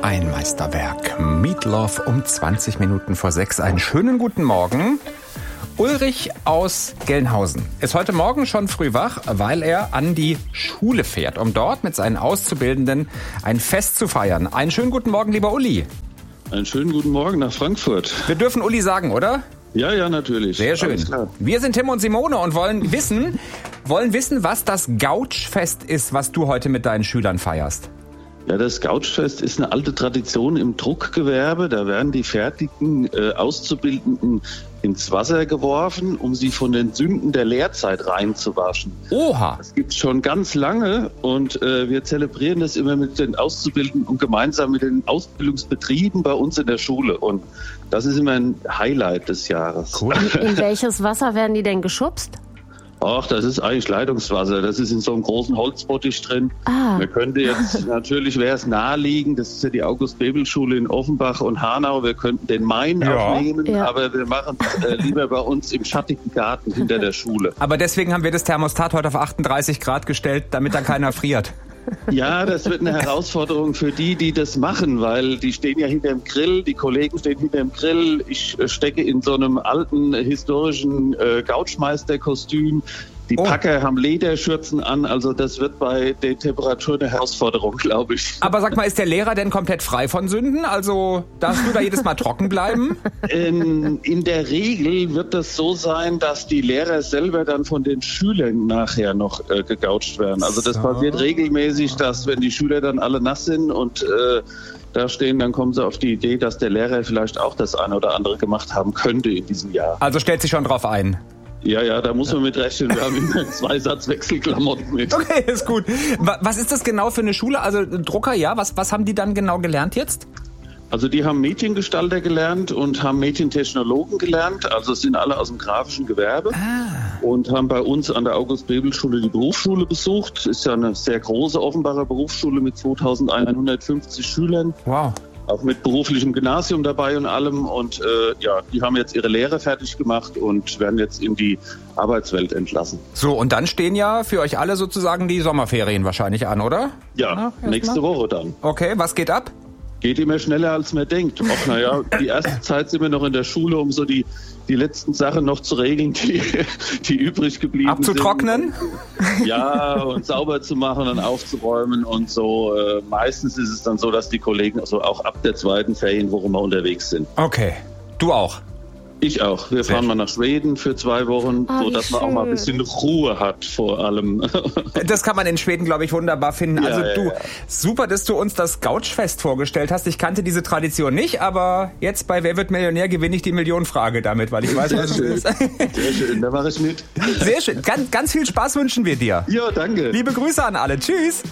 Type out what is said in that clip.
Ein Meisterwerk. Meatloaf um 20 Minuten vor 6. Einen schönen guten Morgen. Ulrich aus Gelnhausen ist heute Morgen schon früh wach, weil er an die Schule fährt, um dort mit seinen Auszubildenden ein Fest zu feiern. Einen schönen guten Morgen, lieber Uli. Einen schönen guten Morgen nach Frankfurt. Wir dürfen Uli sagen, oder? Ja, natürlich. Sehr schön. Wir sind Tim und Simone und wollen wissen, was das Gautschfest ist, was du heute mit deinen Schülern feierst. Ja, das Gautschfest ist eine alte Tradition im Druckgewerbe. Da werden die fertigen Auszubildenden ins Wasser geworfen, um sie von den Sünden der Lehrzeit reinzuwaschen. Oha! Das gibt's schon ganz lange und wir zelebrieren das immer mit den Auszubildenden und gemeinsam mit den Ausbildungsbetrieben bei uns in der Schule. Und das ist immer ein Highlight des Jahres. Cool. In welches Wasser werden die denn geschubst? Ach, das ist eigentlich Leitungswasser. Das ist in so einem großen Holzbottich drin. Man könnte jetzt, natürlich wäre es naheliegend, das ist ja die August-Bebel-Schule in Offenbach und Hanau, wir könnten den Main aufnehmen, aber wir machen es lieber bei uns im schattigen Garten hinter der Schule. Aber deswegen haben wir das Thermostat heute auf 38 Grad gestellt, damit dann keiner friert. Ja, das wird eine Herausforderung für die das machen, weil die stehen ja hinter dem Grill, die Kollegen stehen hinter dem Grill. Ich stecke in so einem alten, historischen Gautschmeister-Kostüm. Die Packer haben Lederschürzen an, also das wird bei den Temperaturen eine Herausforderung, glaube ich. Aber sag mal, ist der Lehrer denn komplett frei von Sünden? Also darfst du da jedes Mal trocken bleiben? In der Regel wird das so sein, dass die Lehrer selber dann von den Schülern nachher noch gegoucht werden. Also das passiert regelmäßig, dass wenn die Schüler dann alle nass sind und da stehen, dann kommen sie auf die Idee, dass der Lehrer vielleicht auch das eine oder andere gemacht haben könnte in diesem Jahr. Also stellt sich schon drauf ein. Ja, da muss man mit rechnen. Wir haben immer 2 Satz Wechselklamotten mit. Okay, ist gut. Was ist das genau für eine Schule? Also Drucker, ja. Was haben die dann genau gelernt jetzt? Also die haben Mediengestalter gelernt und haben Medientechnologen gelernt. Also es sind alle aus dem grafischen Gewerbe und haben bei uns an der August-Bebel-Schule die Berufsschule besucht. Ist ja eine sehr große Offenbacher Berufsschule mit 2150 Schülern. Wow. Auch mit beruflichem Gymnasium dabei und allem. Und die haben jetzt ihre Lehre fertig gemacht und werden jetzt in die Arbeitswelt entlassen. So, und dann stehen ja für euch alle sozusagen die Sommerferien wahrscheinlich an, oder? Ja, nächste Woche dann. Okay, was geht ab? Geht immer schneller, als man denkt. Ach, naja, die erste Zeit sind wir noch in der Schule, um so die letzten Sachen noch zu regeln, die übrig geblieben sind. Abzutrocknen? Ja, und sauber zu machen und aufzuräumen und so. Meistens ist es dann so, dass die Kollegen also auch ab der 2. Ferienwoche mal unterwegs sind. Okay, du auch? Ich auch. Wir fahren mal nach Schweden für 2 Wochen, sodass man auch mal ein bisschen Ruhe hat vor allem. Das kann man in Schweden, glaube ich, wunderbar finden. Super, dass du uns das Gautschfest vorgestellt hast. Ich kannte diese Tradition nicht, aber jetzt bei Wer wird Millionär gewinne ich die Millionenfrage damit, weil ich weiß, was es ist. Sehr schön, da mache ich mit. Sehr schön. Ganz viel Spaß wünschen wir dir. Ja, danke. Liebe Grüße an alle. Tschüss.